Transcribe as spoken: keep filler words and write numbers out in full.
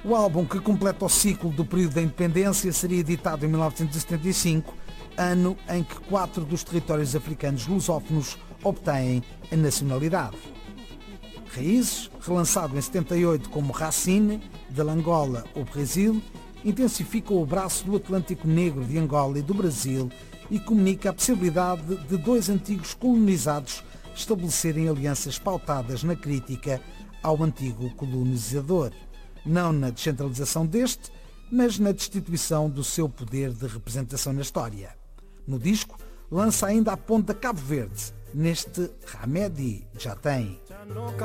O álbum, que completa o ciclo do período da independência, seria editado em mil novecentos e setenta e cinco, ano em que quatro dos territórios africanos lusófonos obtêm a nacionalidade. Raízes, relançado em setenta e oito como Racine, de Angola ao Brasil, intensifica o braço do Atlântico Negro de Angola e do Brasil e comunica a possibilidade de dois antigos colonizados estabelecerem alianças pautadas na crítica ao antigo colonizador, não na descentralização deste, mas na destituição do seu poder de representação na história. No disco, lança ainda a ponta Cabo Verde, neste Hamedi Já Tem.